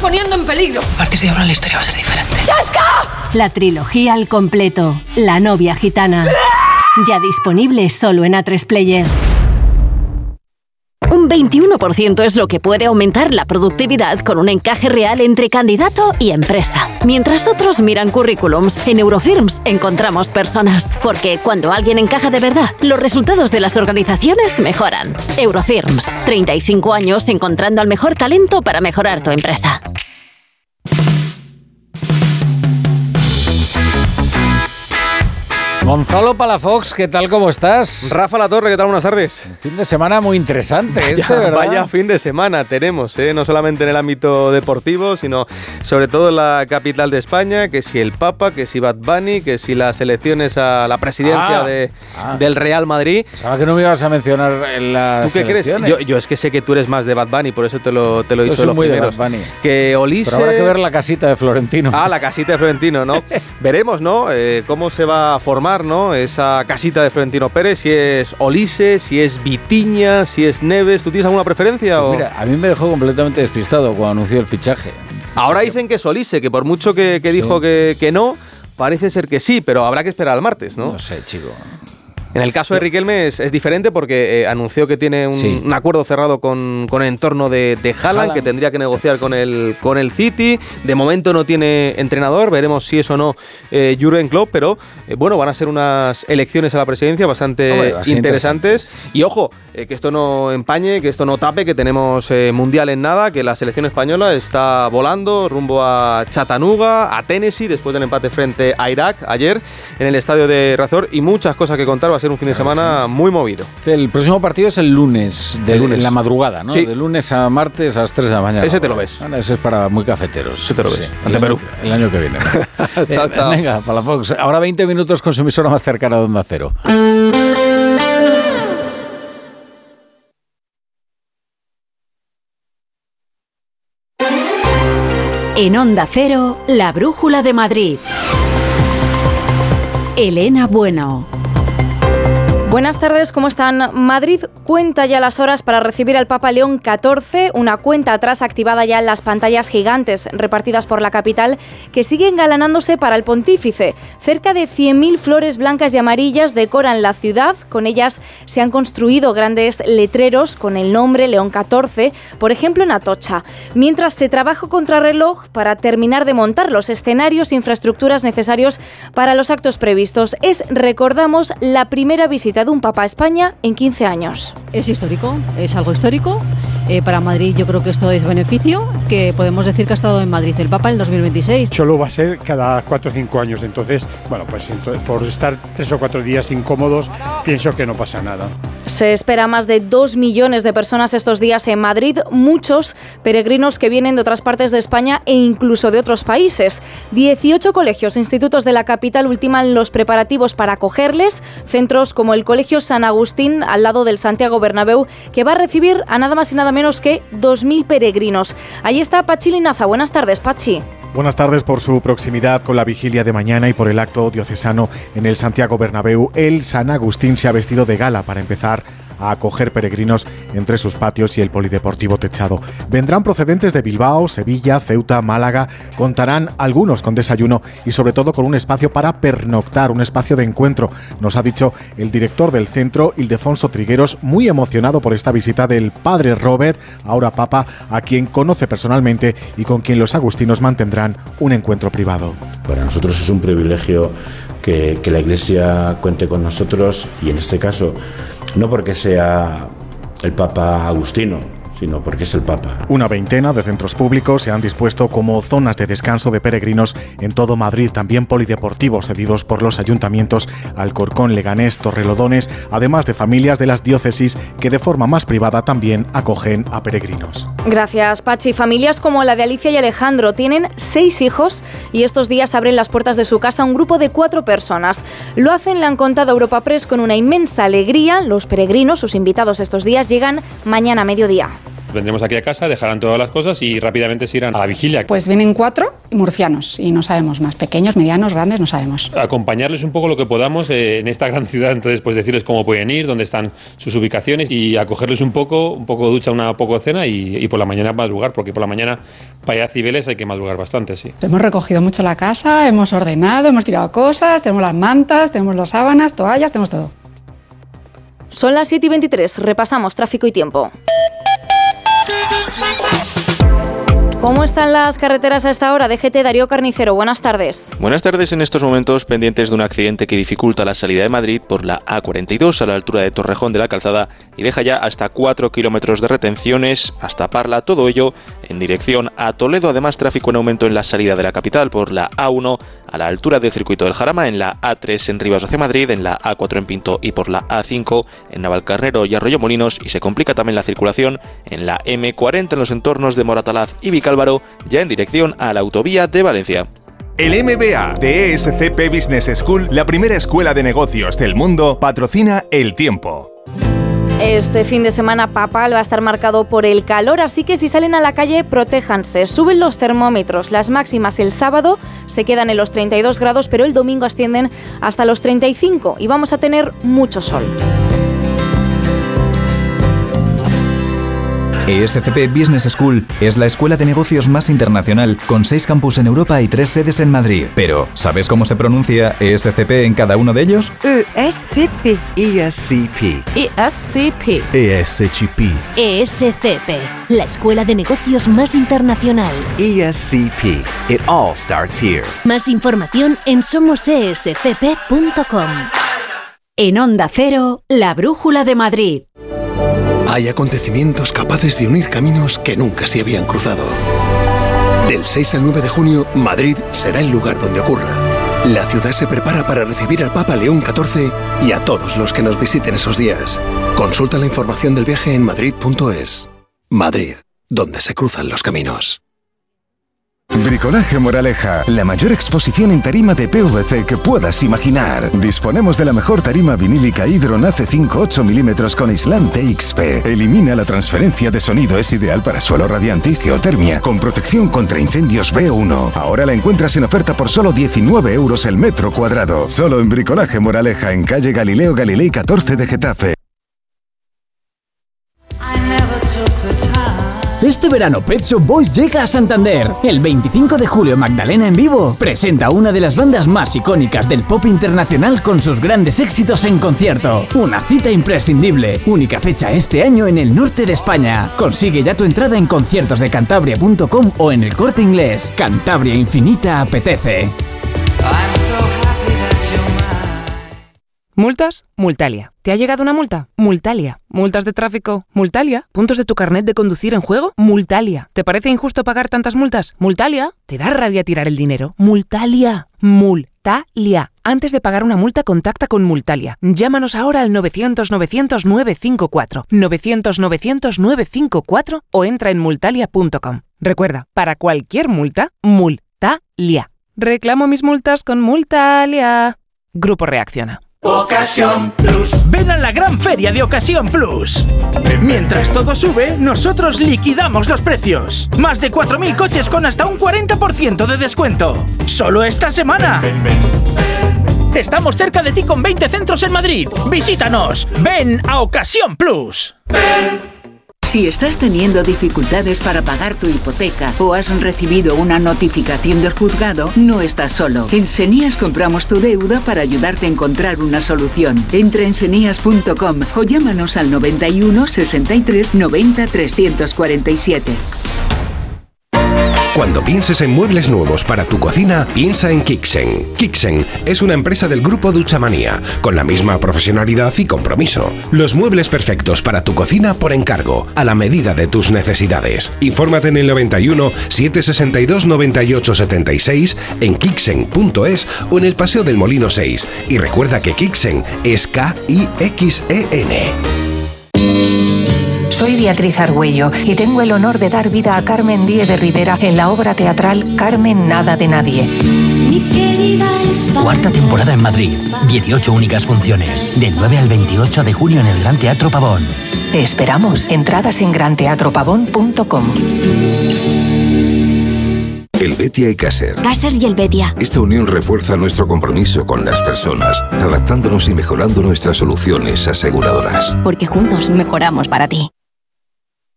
poniendo en peligro. A partir de ahora la historia va a ser diferente. ¡Chasca! La trilogía al completo. La novia gitana. Ya disponible solo en A3 Player. Un 21% es lo que puede aumentar la productividad con un encaje real entre candidato y empresa. Mientras otros miran currículums, en Eurofirms encontramos personas. Porque cuando alguien encaja de verdad, los resultados de las organizaciones mejoran. Eurofirms, 35 años encontrando al mejor talento para mejorar tu empresa. Gonzalo Palafox, ¿qué tal? ¿Cómo estás? Rafa Latorre, ¿qué tal? Buenas tardes. Un fin de semana muy interesante ¿verdad? Vaya fin de semana tenemos, no solamente en el ámbito deportivo, sino sobre todo en la capital de España, que si el Papa, que si Bad Bunny, que si las elecciones a la presidencia del Real Madrid. ¿Sabes que no me ibas a mencionar en las ¿Tú qué elecciones? crees? Yo es que sé que tú eres más de Bad Bunny, por eso te lo he dicho de los muy primeros. De Bad Bunny. Que Olise... Pero habrá que ver la casita de Florentino. La casita de Florentino, ¿no? Veremos, ¿no? Cómo se va a formar, ¿no? Esa casita de Florentino Pérez, si es Olise, si es Vitiña, si es Neves. ¿Tú tienes alguna preferencia? Pues mira, a mí me dejó completamente despistado cuando anunció el fichaje. Ahora dicen que es Olise, que por mucho que dijo que no, parece ser que sí, pero habrá que esperar al martes, ¿no? No sé, chico. En el caso de Riquelme es diferente porque anunció que tiene un acuerdo cerrado con el entorno de Haaland, que tendría que negociar con el City. De momento no tiene entrenador, veremos si es o no Jürgen Klopp, pero bueno, van a ser unas elecciones a la presidencia bastante interesantes. Y ojo, que esto no empañe, que esto no tape, que tenemos Mundial en nada, que la selección española está volando rumbo a Chattanooga, a Tennessee, después del empate frente a Irak ayer en el estadio de Razor, y muchas cosas que contar. Va a ser un fin de semana muy movido. El próximo partido es el lunes, en la madrugada, ¿no? Sí. De lunes a martes a las 3 de la mañana. Ese te lo ves. Ese es para muy cafeteros. Ese te lo ves. Ante Perú. El año que viene. Chao, chao. Venga, Palafox. Ahora 20 minutos con su emisora más cercana de Onda Cero. En Onda Cero, la Brújula de Madrid. Elena Bueno. Buenas tardes, ¿cómo están? Madrid cuenta ya las horas para recibir al Papa León XIV, una cuenta atrás activada ya en las pantallas gigantes repartidas por la capital, que sigue engalanándose para el pontífice. Cerca de 100.000 flores blancas y amarillas decoran la ciudad, con ellas se han construido grandes letreros con el nombre León XIV, por ejemplo en Atocha, mientras se trabaja contrarreloj para terminar de montar los escenarios e infraestructuras necesarios para los actos previstos. Es, recordamos, la primera visita de un Papa a España en 15 años. Es histórico, es algo histórico. Para Madrid yo creo que esto es beneficio, que podemos decir que ha estado en Madrid el Papa en el 2026. Solo va a ser cada 4 o 5 años, entonces, bueno, pues por estar 3 o 4 días incómodos, pienso que no pasa nada. Se espera más de 2 millones de personas estos días en Madrid, muchos peregrinos que vienen de otras partes de España e incluso de otros países. 18 colegios e institutos de la capital ultiman los preparativos para acogerles, centros como el Colegio San Agustín, al lado del Santiago Bernabéu, que va a recibir a nada más y nada menos que 2.000 peregrinos. Ahí está Pachi Linaza. Buenas tardes, Pachi. Buenas tardes. Por su proximidad con la vigilia de mañana y por el acto diocesano en el Santiago Bernabéu, el San Agustín se ha vestido de gala para empezar a acoger peregrinos entre sus patios y el polideportivo techado. Vendrán procedentes de Bilbao, Sevilla, Ceuta, Málaga. Contarán algunos con desayuno y sobre todo con un espacio para pernoctar, un espacio de encuentro, nos ha dicho el director del centro, Ildefonso Trigueros, muy emocionado por esta visita del padre Robert, ahora Papa, a quien conoce personalmente y con quien los agustinos mantendrán un encuentro privado. Para nosotros es un privilegio que la Iglesia cuente con nosotros, y en este caso no porque sea el Papa Agustino, sino porque es el Papa. Una veintena de centros públicos se han dispuesto como zonas de descanso de peregrinos en todo Madrid, también polideportivos cedidos por los ayuntamientos Alcorcón, Leganés, Torrelodones, además de familias de las diócesis que de forma más privada también acogen a peregrinos. Gracias, Pachi. Familias como la de Alicia y Alejandro tienen 6 hijos y estos días abren las puertas de su casa a un grupo de 4 personas. Lo hacen, le han contado a Europa Press, con una inmensa alegría. Los peregrinos, sus invitados estos días, llegan mañana a mediodía. Vendremos aquí a casa, dejarán todas las cosas y rápidamente se irán a la vigilia. Pues vienen 4 murcianos y no sabemos más, pequeños, medianos, grandes, no sabemos. Acompañarles un poco lo que podamos en esta gran ciudad, entonces pues decirles cómo pueden ir, dónde están sus ubicaciones y acogerles un poco de ducha, un poco de cena y por la mañana madrugar, porque por la mañana para ir a Cibeles hay que madrugar bastante, sí. Hemos recogido mucho la casa, hemos ordenado, hemos tirado cosas, tenemos las mantas, tenemos las sábanas, toallas, tenemos todo. Son las 7:23, repasamos tráfico y tiempo. ¿Cómo están las carreteras a esta hora? DGT, Darío Carnicero, buenas tardes. Buenas tardes, en estos momentos pendientes de un accidente que dificulta la salida de Madrid por la A42 a la altura de Torrejón de la Calzada y deja ya hasta 4 kilómetros de retenciones hasta Parla, todo ello en dirección a Toledo. Además, tráfico en aumento en la salida de la capital por la A1 a la altura del Circuito del Jarama, en la A3 en Rivas hacia Madrid, en la A4 en Pinto y por la A5 en Navalcarnero y Arroyomolinos, y se complica también la circulación en la M40 en los entornos de Moratalaz y Vicálvaro, ya en dirección a la autovía de Valencia. El MBA de ESCP Business School, la primera escuela de negocios del mundo, patrocina El Tiempo. Este fin de semana papal va a estar marcado por el calor, así que si salen a la calle, protéjanse. Suben los termómetros, las máximas el sábado se quedan en los 32 grados, pero el domingo ascienden hasta los 35 y vamos a tener mucho sol. ESCP Business School es la escuela de negocios más internacional, con 6 campus en Europa y 3 sedes en Madrid. Pero, ¿sabes cómo se pronuncia ESCP en cada uno de ellos? ESCP. ESCP. ESCP. ESCP. ESCP, la escuela de negocios más internacional. ESCP. It all starts here. Más información en somosescp.com. En Onda Cero, la Brújula de Madrid. Hay acontecimientos capaces de unir caminos que nunca se habían cruzado. Del 6 al 9 de junio, Madrid será el lugar donde ocurra. La ciudad se prepara para recibir al Papa León XIV y a todos los que nos visiten esos días. Consulta la información del viaje en madrid.es. Madrid, donde se cruzan los caminos. Bricolaje Moraleja, la mayor exposición en tarima de PVC que puedas imaginar. Disponemos de la mejor tarima vinílica Hydron AC5 8 mm con aislante XP. Elimina la transferencia de sonido, es ideal para suelo radiante y geotermia, con protección contra incendios B1. Ahora la encuentras en oferta por solo 19 € el metro cuadrado. Solo en Bricolaje Moraleja, en calle Galileo Galilei 14 de Getafe. Este verano Pet Shop Boys llega a Santander. El 25 de julio Magdalena en vivo presenta una de las bandas más icónicas del pop internacional con sus grandes éxitos en concierto. Una cita imprescindible. Única fecha este año en el norte de España. Consigue ya tu entrada en conciertosdecantabria.com o en El Corte Inglés. Cantabria Infinita apetece. ¿Multas? Multalia. ¿Te ha llegado una multa? Multalia. ¿Multas de tráfico? Multalia. ¿Puntos de tu carnet de conducir en juego? Multalia. ¿Te parece injusto pagar tantas multas? Multalia. ¿Te da rabia tirar el dinero? Multalia. Multalia. Antes de pagar una multa, contacta con Multalia. Llámanos ahora al 900-900-954. 900-900-954 o entra en multalia.com. Recuerda, para cualquier multa, Multalia. Reclamo mis multas con Multalia. Grupo Reacciona. Ocasión Plus. Ven a la gran feria de Ocasión Plus. Mientras todo sube, nosotros liquidamos los precios. Más de 4.000 coches con hasta un 40% de descuento. ¡Solo esta semana! Estamos cerca de ti con 20 centros en Madrid. Visítanos. Ven a Ocasión Plus. Si estás teniendo dificultades para pagar tu hipoteca o has recibido una notificación del juzgado, no estás solo. En Senías compramos tu deuda para ayudarte a encontrar una solución. Entra en senías.com o llámanos al 91 63 90 347. Cuando pienses en muebles nuevos para tu cocina, piensa en Kixen. Kixen es una empresa del grupo Duchamanía, con la misma profesionalidad y compromiso. Los muebles perfectos para tu cocina por encargo, a la medida de tus necesidades. Infórmate en el 91 762 98 76, en Kixen.es o en el Paseo del Molino 6. Y recuerda que Kixen es K-I-X-E-N. Soy Beatriz Argüello y tengo el honor de dar vida a Carmen Díez de Rivera en la obra teatral Carmen Nada de Nadie. Mi querida Cuarta temporada en Madrid. 18 únicas funciones. Del 9 al 28 de junio en el Gran Teatro Pavón. Te esperamos. Entradas en granteatropavón.com. Helvetia y Caser. Caser y Helvetia. Esta unión refuerza nuestro compromiso con las personas, adaptándonos y mejorando nuestras soluciones aseguradoras. Porque juntos mejoramos para ti.